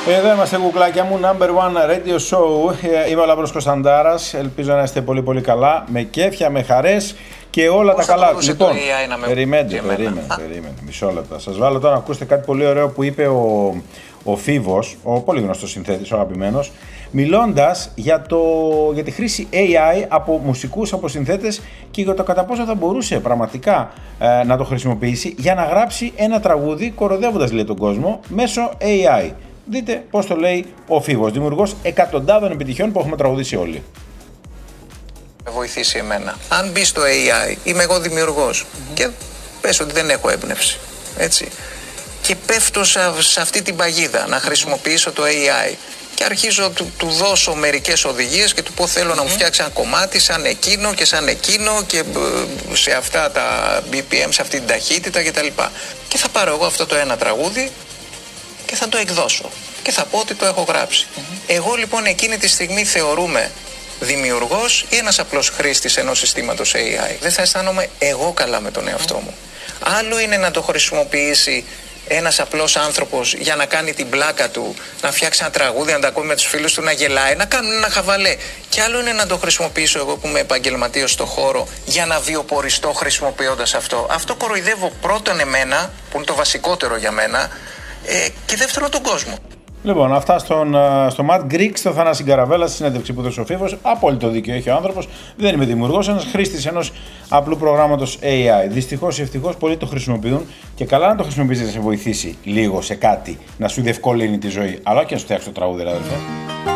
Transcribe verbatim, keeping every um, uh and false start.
Εδώ είμαστε, κουκλάκια μου, number one radio show. Είμαι ο Λάμπρος Κωνσταντάρας. Ελπίζω να είστε πολύ πολύ καλά, με κέφια, με χαρές και όλα Πώς τα καλά. Λοιπόν, το A I να με περιμένετε, περιμένετε, περιμένετε, μισό λεπτό. Σας βάλω τώρα να ακούσετε κάτι πολύ ωραίο που είπε ο, ο Φίβος, ο πολύ γνωστός συνθέτης, ο αγαπημένος, μιλώντας για, το, για τη χρήση A I από μουσικούς, από συνθέτες και για το κατά πόσο θα μπορούσε πραγματικά ε, να το χρησιμοποιήσει για να γράψει ένα τραγούδι, κοροϊδεύοντας, λέει, τον κόσμο μέσω A I. Δείτε πώς το λέει ο Φίβος, δημιουργός εκατοντάδων επιτυχιών που έχουμε τραγουδήσει όλοι. Με βοηθήσει εμένα. Αν μπει στο A I, είμαι εγώ δημιουργός mm-hmm. και πες ότι δεν έχω έμπνευση, έτσι. Και πέφτω σε, σε αυτή την παγίδα να χρησιμοποιήσω το A I και αρχίζω του, του δώσω μερικές οδηγίες και του πω θέλω mm-hmm. να μου φτιάξει ένα κομμάτι σαν εκείνο και σαν εκείνο και σε αυτά τα μπι πι εμ, σε αυτή την ταχύτητα κτλ. Και θα πάρω εγώ αυτό το ένα τραγούδι και θα το εκδώσω και θα πω ότι το έχω γράψει. Mm-hmm. Εγώ λοιπόν εκείνη τη στιγμή θεωρούμε δημιουργός ή ένας απλός χρήστης ενός συστήματος έι άι. Δεν θα αισθάνομαι εγώ καλά με τον εαυτό μου. Mm-hmm. Άλλο είναι να το χρησιμοποιήσει ένας απλός άνθρωπος για να κάνει την πλάκα του, να φτιάξει ένα τραγούδι, να τα ακούει με τους φίλους του, να γελάει, να κάνουν ένα χαβαλέ. Και άλλο είναι να το χρησιμοποιήσω εγώ που είμαι επαγγελματίας στο χώρο για να βιοποριστώ χρησιμοποιώντας αυτό. Αυτό κοροϊδεύω πρώτον εμένα, που είναι το βασικότερο για μένα, Ε, και δεύτερον τον κόσμο. Λοιπόν, αυτά στον, στο Matt Greek, στο Θανάση Καραβέλα, στη συνέντευξη που έδωσε ο Φίβος. Απόλυτο δίκιο έχει ο άνθρωπος. Δεν είμαι δημιουργός, ένας χρήστης ενός απλού προγράμματος έι άι. Δυστυχώς ή ευτυχώς πολλοί το χρησιμοποιούν και καλά να το χρησιμοποιήσεις να σε βοηθήσει λίγο σε κάτι, να σου διευκολύνει τη ζωή. Αλλά και να σου φτιάξει το τραγούδι, αδερφέ.